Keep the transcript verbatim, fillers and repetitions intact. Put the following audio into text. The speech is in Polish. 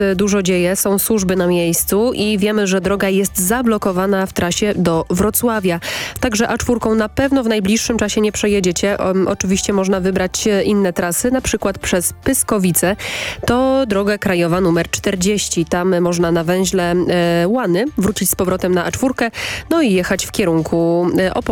Dużo dzieje, są służby na miejscu i wiemy, że droga jest zablokowana w trasie do Wrocławia. Także A cztery na pewno w najbliższym czasie nie przejedziecie. Um, oczywiście można wybrać inne trasy, na przykład przez Pyskowice. To droga krajowa numer czterdzieści. Tam można na węźle e, Łany wrócić z powrotem na A cztery, no i jechać w kierunku e, Opola.